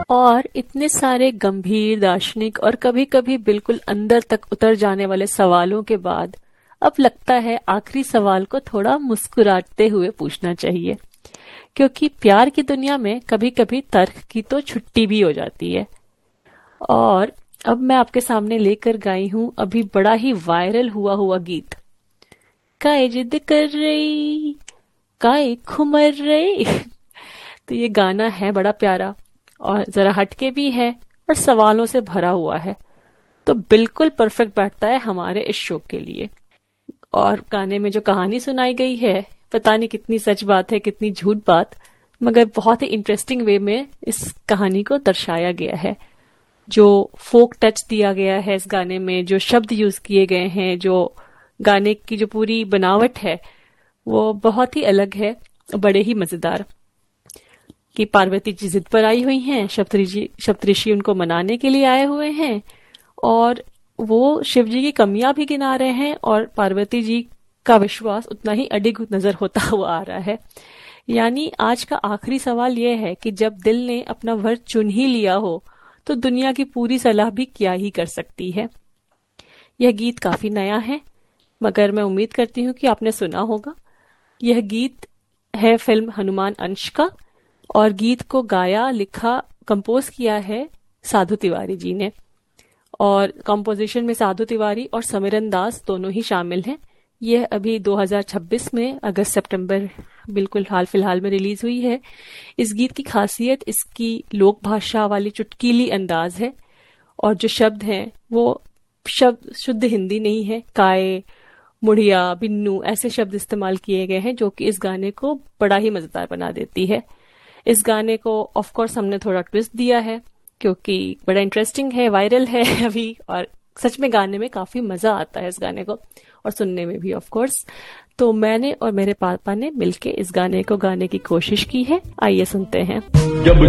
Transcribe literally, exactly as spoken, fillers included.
और इतने सारे गंभीर, दार्शनिक और कभी कभी बिल्कुल अंदर तक उतर जाने वाले सवालों के बाद अब लगता है आखिरी सवाल को थोड़ा मुस्कुराते हुए पूछना चाहिए, क्योंकि प्यार की दुनिया में कभी कभी तर्क की तो छुट्टी भी हो जाती है। और अब मैं आपके सामने लेकर गई हूं अभी बड़ा ही वायरल हुआ हुआ गीत, काहे जिद कर रही, काहे खुमर रही। तो ये गाना है बड़ा प्यारा और जरा हटके भी है और सवालों से भरा हुआ है, तो बिल्कुल परफेक्ट बैठता है हमारे इस शो के लिए। और गाने में जो कहानी सुनाई गई है, पता नहीं कितनी सच बात है कितनी झूठ बात, मगर बहुत ही इंटरेस्टिंग वे में इस कहानी को दर्शाया गया है। जो फोक टच दिया गया है इस गाने में, जो शब्द यूज किए गए हैं, जो गाने की जो पूरी बनावट है वो बहुत ही अलग है, बड़े ही मजेदार। कि पार्वती जी जिद पर आई हुई हैं, सप्तऋषि सप्तऋषि उनको मनाने के लिए आए हुए हैं और वो शिव जी की कमियां भी गिना रहे हैं और पार्वती जी का विश्वास उतना ही अडिग नजर होता हुआ आ रहा है। यानी आज का आखिरी सवाल यह है कि जब दिल ने अपना वर चुन ही लिया हो तो दुनिया की पूरी सलाह भी क्या ही कर सकती है। यह गीत काफी नया है, मगर मैं उम्मीद करती हूँ कि आपने सुना होगा। यह गीत है फिल्म हनुमान अंश का और गीत को गाया, लिखा, कंपोज किया है साधु तिवारी जी ने। और कंपोजिशन में साधु तिवारी और समिरन दास दोनों ही शामिल हैं। यह अभी दो हज़ार छब्बीस में अगस्त सितंबर बिल्कुल हाल फिलहाल में रिलीज हुई है। इस गीत की खासियत इसकी लोक भाषा वाली चुटकीली अंदाज है और जो शब्द हैं वो शब्द शुद्ध हिंदी नहीं है। काय, मुड़िया, बिन्नू ऐसे शब्द इस्तेमाल किए गए हैं जो कि इस गाने को बड़ा ही मजेदार बना देती है। इस गाने को ऑफ कोर्स हमने थोड़ा ट्विस्ट दिया है क्योंकि बड़ा इंटरेस्टिंग है, वायरल है अभी, और सच में गाने में काफी मजा आता है इस गाने को और सुनने में भी ऑफ कोर्स। तो मैंने और मेरे पापा ने मिलके इस गाने को गाने की कोशिश की है। आइए सुनते हैं।